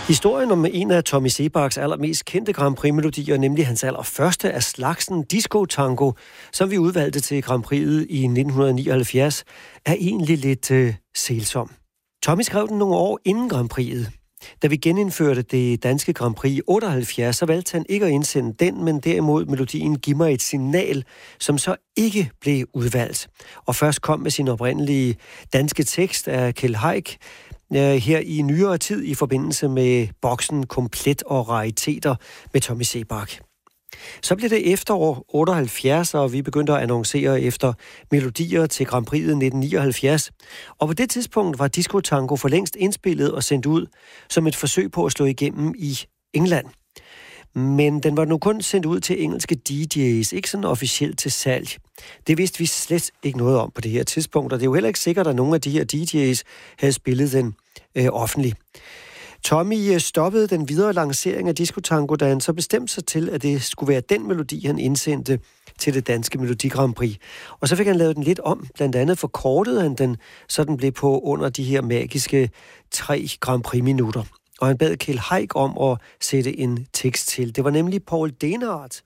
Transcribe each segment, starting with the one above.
Historien om en af Tommy Seebachs allermest kendte Grand Prix-melodier, nemlig hans allerførste af slagsen, Disco Tango, som vi udvalgte til Grand Prix'et i 1979, er egentlig lidt sælsom. Tommy skrev den nogle år inden Grand Prix'et. Da vi genindførte det danske Grand Prix i 78, så valgte han ikke at indsende den, men derimod melodien Giv mig et signal, som så ikke blev udvalgt. Og først kom med sin oprindelige danske tekst af Kjeld Haik, her i nyere tid i forbindelse med boksen Komplet og Rariteter med Tommy Seebach. Så blev det efterår 78, og vi begyndte at annoncere efter melodier til Grand Prix'et 1979. Og på det tidspunkt var Disco Tango for længst indspillet og sendt ud som et forsøg på at slå igennem i England. Men den var nu kun sendt ud til engelske DJ's, ikke sådan officielt til salg. Det vidste vi slet ikke noget om på det her tidspunkt, og det er jo heller ikke sikkert, at nogle af de her DJ's havde spillet den offentligt. Tommy stoppede den videre lancering af Disco Tango, da han så bestemte sig til, at det skulle være den melodi, han indsendte til det danske Melodi Grand Prix. Og så fik han lavet den lidt om. Blandt andet forkortede han den, så den blev på under de her magiske 3 Grand Prix-minutter. Og han bad Kjeld Haik om at sætte en tekst til. Det var nemlig Paul Dehnhardt.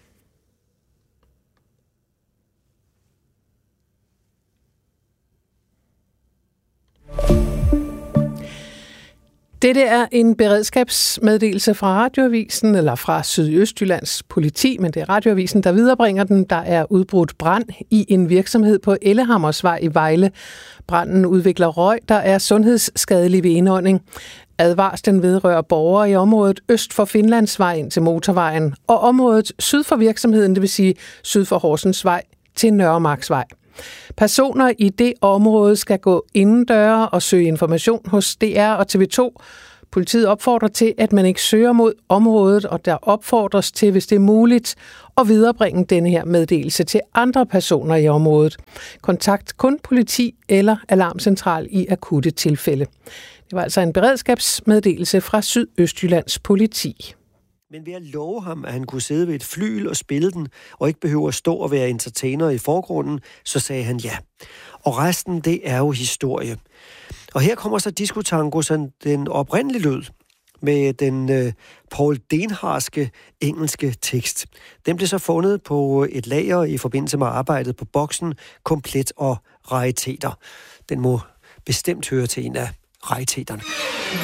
Dette er en beredskabsmeddelelse fra Radioavisen, eller fra Sydøstjyllands politi, men det er Radioavisen, der viderebringer den. Der er udbrudt brand i en virksomhed på Ellehammersvej i Vejle. Branden udvikler røg, der er sundhedsskadelig ved indånding. Advarslen vedrører borgere i området øst for Finlandsvej ind til motorvejen, og området syd for virksomheden, det vil sige syd for Horsensvej til Nørremarksvej. Personer i det område skal gå indendøre og søge information hos DR og TV2. Politiet opfordrer til, at man ikke søger mod området, og der opfordres til, hvis det er muligt, at viderebringe denne her meddelelse til andre personer i området. Kontakt kun politi eller alarmcentral i akutte tilfælde. Det var altså en beredskabsmeddelelse fra Sydøstjyllands politi. Men ved at love ham, at han kunne sidde ved et flyl og spille den, og ikke behøver at stå og være entertainer i forgrunden, så sagde han ja. Og resten, det er jo historie. Og her kommer så Disco Tango, sådan den oprindelige lyd, med den Paul Dehnhardtske engelske tekst. Den blev så fundet på et lager i forbindelse med arbejdet på boksen Komplet og Rariteter. Den må bestemt høre til en af rariteterne.